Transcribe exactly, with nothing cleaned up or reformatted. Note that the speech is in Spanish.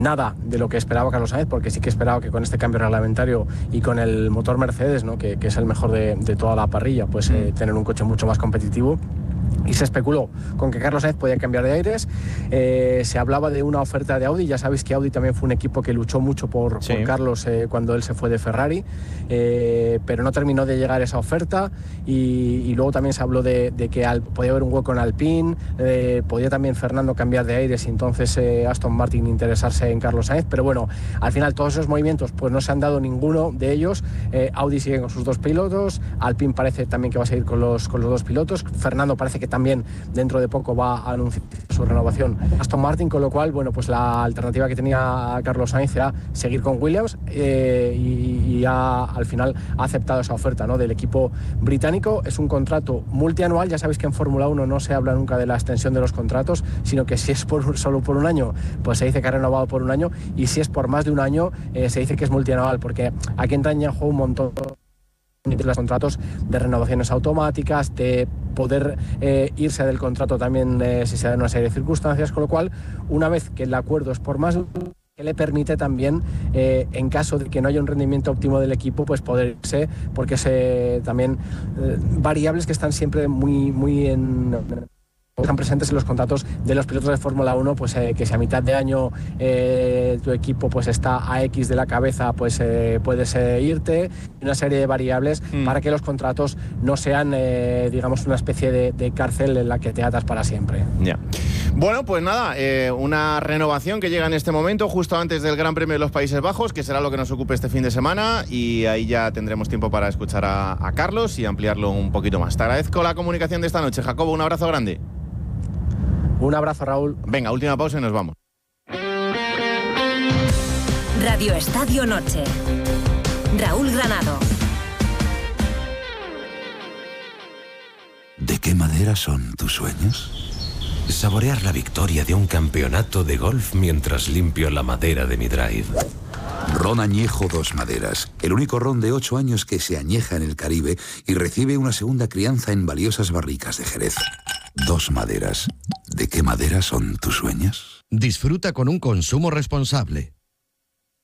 nada de lo que esperaba Carlos Sainz, porque sí que esperaba que con este cambio reglamentario y con el motor Mercedes, ¿no? que, que es el mejor de, de toda la parrilla, pues eh, tener un coche mucho más competitivo. Y se especuló con que Carlos Sainz podía cambiar de aires. Eh, se hablaba de una oferta de Audi. Ya sabéis que Audi también fue un equipo que luchó mucho por, sí. por Carlos eh, cuando él se fue de Ferrari, eh, pero no terminó de llegar esa oferta. Y, y luego también se habló de, de que al, podía haber un hueco en Alpine, eh, podía también Fernando cambiar de aires y entonces eh, Aston Martin interesarse en Carlos Sainz. Pero bueno, al final todos esos movimientos pues no se han dado ninguno de ellos. Eh, Audi sigue con sus dos pilotos, Alpine parece también que va a seguir con los, con los dos pilotos, Fernando parece que también dentro de poco va a anunciar su renovación Aston Martin, con lo cual, bueno, pues la alternativa que tenía Carlos Sainz era seguir con Williams eh, y, y ha, al final ha aceptado esa oferta, ¿no? del equipo británico. Es un contrato multianual, ya sabéis que en Fórmula uno no se habla nunca de la extensión de los contratos, sino que si es por, solo por un año, pues se dice que ha renovado por un año, y si es por más de un año, eh, se dice que es multianual, porque aquí entra en juego un montón de los contratos de renovaciones automáticas, de poder eh, irse del contrato también eh, si se dan una serie de circunstancias, con lo cual, una vez que el acuerdo es por más, que le permite también, eh, en caso de que no haya un rendimiento óptimo del equipo, pues poder irse, porque se también eh, variables que están siempre muy, muy en... están presentes en los contratos de los pilotos de Fórmula uno, pues eh, que si a mitad de año eh, tu equipo pues está a X de la cabeza, pues eh, puedes eh, irte, una serie de variables mm. para que los contratos no sean, eh, digamos, una especie de, de cárcel en la que te atas para siempre. Ya. Bueno, pues nada, eh, una renovación que llega en este momento, justo antes del Gran Premio de los Países Bajos, que será lo que nos ocupe este fin de semana, y ahí ya tendremos tiempo para escuchar a, a Carlos y ampliarlo un poquito más. Te agradezco la comunicación de esta noche, Jacobo, un abrazo grande. Un abrazo, Raúl. Venga, última pausa y nos vamos. Radio Estadio Noche. Raúl Granado. ¿De qué madera son tus sueños? Saborear la victoria de un campeonato de golf mientras limpio la madera de mi drive. Ron Añejo Dos Maderas, el único ron de ocho años que se añeja en el Caribe y recibe una segunda crianza en valiosas barricas de Jerez. Dos Maderas. ¿De qué madera son tus sueños? Disfruta con un consumo responsable.